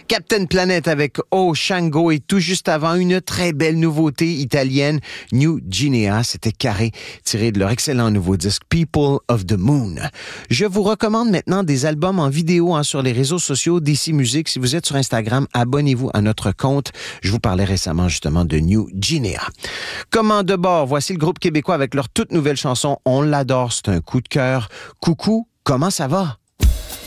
Captain Planet avec Oh Shango et tout juste avant une très belle nouveauté italienne, New Guinea. C'était Carré, tiré de leur excellent nouveau disque People of the Moon. Je vous recommande maintenant des albums en vidéo sur les réseaux sociaux DC Music. Si vous êtes sur Instagram, abonnez-vous à notre compte. Je vous parlais récemment justement de New Guinea. Comment de bord, voici le groupe québécois avec leur toute nouvelle chanson On l'adore, c'est un coup de cœur. Coucou, comment ça va?